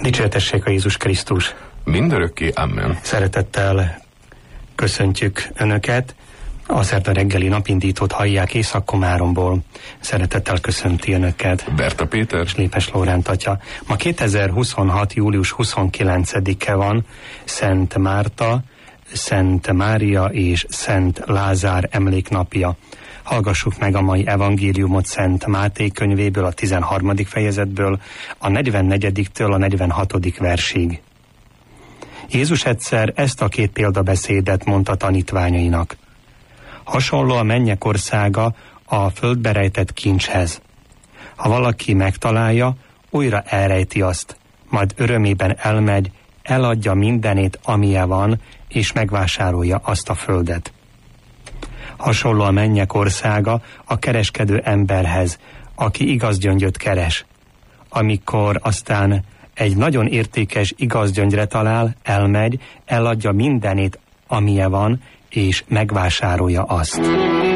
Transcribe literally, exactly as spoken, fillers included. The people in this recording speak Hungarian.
Dicsértessék a Jézus Krisztus! Mindörökké, amen. Szeretettel köszöntjük Önöket. A Szerda reggeli napindítót hallják Észak-Komáromból. Szeretettel köszönti Önöket Berta Péter és Lépes Lóránt atya. Ma kétezer-huszonhat. július huszonkilencedike van, Szent Márta, Szent Mária és Szent Lázár emléknapja. Hallgassuk meg a mai evangéliumot Szent Máté könyvéből, a tizenharmadik fejezetből, a negyvennegyediktől a negyvenhatodik versig. Jézus egyszer ezt a két példabeszédet mondta tanítványainak. Hasonló a mennyek országa a földbe rejtett kincshez. Ha valaki megtalálja, újra elrejti azt, majd örömében elmegy, eladja mindenét, amilyen van, és megvásárolja azt a földet. Hasonló a mennyek országa a kereskedő emberhez, aki igaz gyöngyöt keres. Amikor aztán egy nagyon értékes igaz gyöngyre talál, elmegy, eladja mindenét, amilyen van, és megvásárolja azt.